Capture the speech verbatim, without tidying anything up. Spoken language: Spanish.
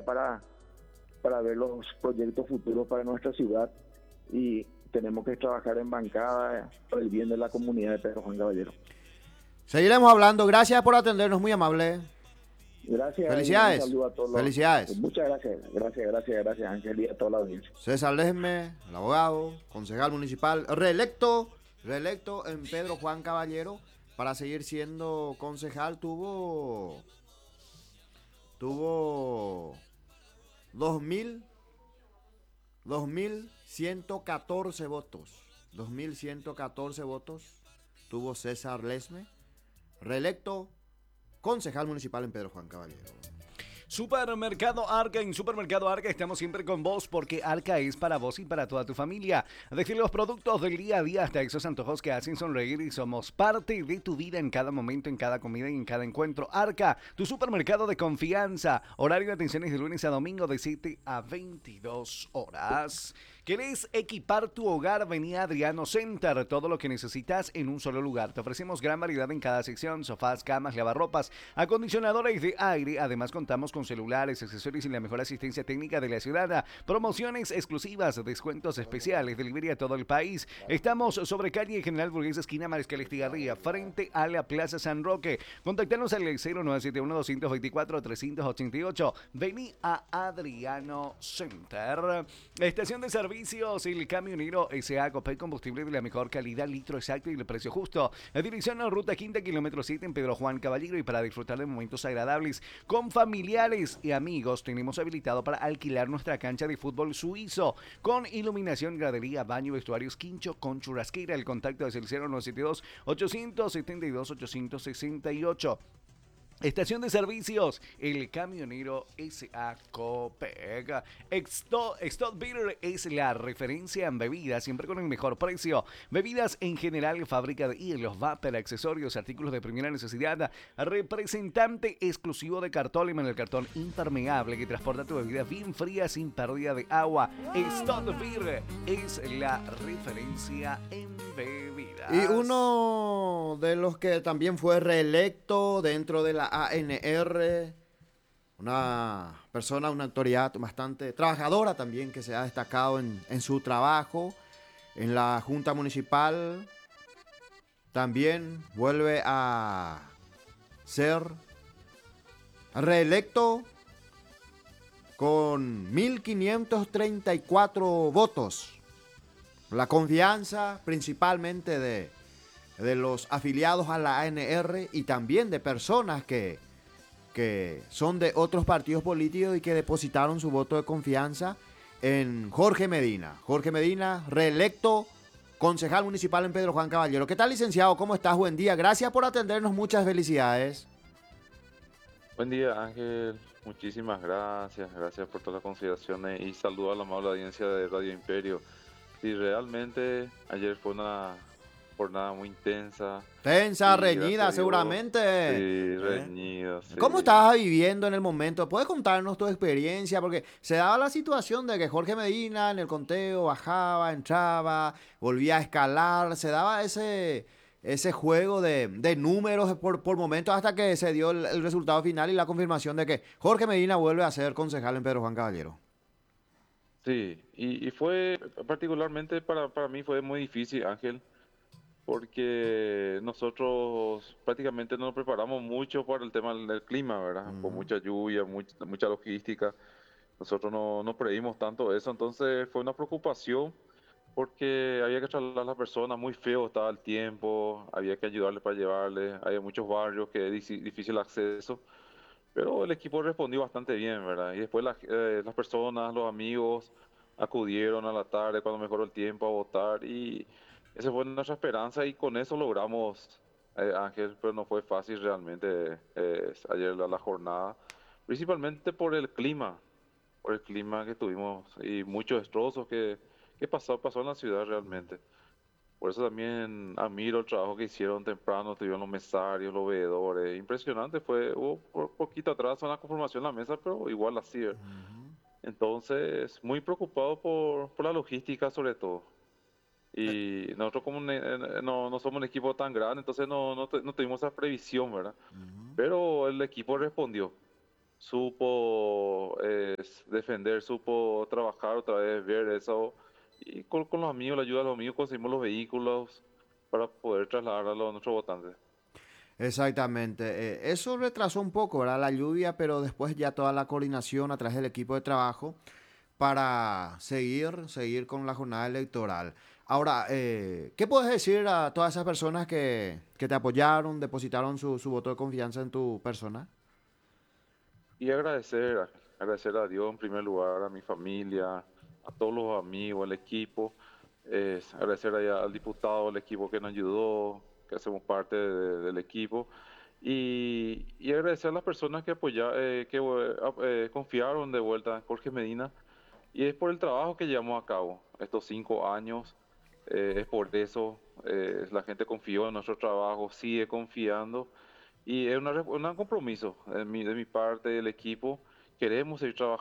para, para ver los proyectos futuros para nuestra ciudad y tenemos que trabajar en bancada por el bien de la comunidad de Pedro Juan Caballero. Seguiremos hablando. Gracias por atendernos, muy amable. Gracias. Felicidades. Un saludo a todos. Felicidades. Los, muchas gracias. Gracias, gracias, gracias, Ángel, y a toda la audiencia. César Lesme, el abogado, concejal municipal, reelecto, reelecto en Pedro Juan Caballero para seguir siendo concejal. Tuvo, tuvo dos mil ciento catorce votos. dos mil ciento catorce votos tuvo César Lesme, reelecto concejal municipal en Pedro Juan Caballero. Supermercado Arca. En Supermercado Arca estamos siempre con vos porque Arca es para vos y para toda tu familia. Desde los productos del día a día hasta esos antojos que hacen sonreír y somos parte de tu vida en cada momento, en cada comida y en cada encuentro. Arca, tu supermercado de confianza. Horario de atenciones de lunes a domingo de siete a veintidós horas. ¿Querés equipar tu hogar? Vení a Adriano Center. Todo lo que necesitas en un solo lugar. Te ofrecemos gran variedad en cada sección. Sofás, camas, lavarropas, acondicionadores de aire. Además contamos con celulares, accesorios y la mejor asistencia técnica de la ciudad. Promociones exclusivas, descuentos especiales, delivery a todo el país. Estamos sobre calle General Burguesa, esquina Mariscal Estigarribia, frente a la Plaza San Roque. Contactanos al cero nueve siete uno, dos dos cuatro, tres ocho ocho. Vení a Adriano Center. Estación de servicio El Camionero S A. Copec, combustible de la mejor calidad, litro exacto y el precio justo. La dirección a Ruta Quinta, kilómetro siete en Pedro Juan Caballero. Y para disfrutar de momentos agradables con familiares y amigos, tenemos habilitado para alquilar nuestra cancha de fútbol suizo con iluminación, gradería, baño, vestuarios, quincho con churrasquera. El contacto es el cero nueve siete dos, ocho siete dos, ocho seis ocho. Estación de servicios, El Camionero S A. Copec. Stott Beer es la referencia en bebidas, siempre con el mejor precio. Bebidas en general, fábrica de hielos, vapor, accesorios, artículos de primera necesidad. Representante exclusivo de Cartoliman, el cartón impermeable que transporta tu bebida bien fría sin pérdida de agua. Stott Beer es la referencia en bebidas. Y uno de los que también fue reelecto dentro de la A N R, una persona, una autoridad bastante trabajadora también, que se ha destacado en, en su trabajo en la Junta Municipal, también vuelve a ser reelecto con mil quinientos treinta y cuatro votos. La confianza principalmente de, de los afiliados a la A N R y también de personas que, que son de otros partidos políticos y que depositaron su voto de confianza en Jorge Medina. Jorge Medina, reelecto concejal municipal en Pedro Juan Caballero. ¿Qué tal, licenciado? ¿Cómo estás? Buen día. Gracias por atendernos. Muchas felicidades. Buen día, Ángel. Muchísimas gracias. Gracias por todas las consideraciones y saludo a la amable audiencia de Radio Imperio. Sí, realmente ayer fue una jornada muy intensa. Tensa, reñida, seguramente. Sí, reñida. Sí. ¿Cómo estabas viviendo en el momento? ¿Puedes contarnos tu experiencia? Porque se daba la situación de que Jorge Medina en el conteo bajaba, entraba, volvía a escalar. Se daba ese, ese juego de, de números por, por momentos hasta que se dio el, el resultado final y la confirmación de que Jorge Medina vuelve a ser concejal en Pedro Juan Caballero. Sí, y, y fue particularmente para, para mí fue muy difícil, Ángel, porque nosotros prácticamente no nos preparamos mucho para el tema del clima, ¿verdad? Uh-huh. Con mucha lluvia, mucha, mucha logística. Nosotros no, no prevímos tanto eso, entonces fue una preocupación porque había que trasladar a las personas, muy feo estaba el tiempo, había que ayudarles para llevarles, había muchos barrios que es difícil acceso. Pero el equipo respondió bastante bien, ¿verdad? Y después la, eh, las personas, los amigos, acudieron a la tarde cuando mejoró el tiempo a votar y esa fue nuestra esperanza y con eso logramos, eh, Ángel, pero no fue fácil realmente eh, ayer la, la jornada, principalmente por el clima, por el clima que tuvimos y muchos destrozos que, que pasó, pasó en la ciudad realmente. Por eso también admiro el trabajo que hicieron temprano, tuvieron los mesarios, los veedores. Impresionante fue, hubo por poquito atrás una conformación en la mesa, pero igual así. Uh-huh. Entonces, muy preocupado por, por la logística sobre todo. Y nosotros como ne, no, no somos un equipo tan grande, entonces no, no, no tuvimos esa previsión, ¿verdad? Uh-huh. Pero el equipo respondió. supo eh, defender, supo trabajar otra vez, ver eso. Y con, con los amigos, la ayuda de los amigos, conseguimos los vehículos para poder trasladar a los, nuestros votantes. Exactamente. Eh, eso retrasó un poco, ¿verdad? La lluvia, pero después ya toda la coordinación a través del equipo de trabajo para seguir, seguir con la jornada electoral. Ahora, eh, ¿qué puedes decir a todas esas personas que, que te apoyaron, depositaron su, su voto de confianza en tu persona? Y agradecer, agradecer a Dios en primer lugar, a mi familia, a todos los amigos, al equipo, eh, agradecer ahí al diputado, al equipo que nos ayudó, que hacemos parte de- del equipo, y, y agradecer a las personas que apoyaron, que eh, ap- eh, confiaron de vuelta en Jorge Medina, y es por el trabajo que llevamos a cabo estos cinco años, eh, es por eso, eh, la gente confió en nuestro trabajo, sigue confiando. Y es una, re- un compromiso de mi, de mi parte, del equipo. Queremos seguir trabajando.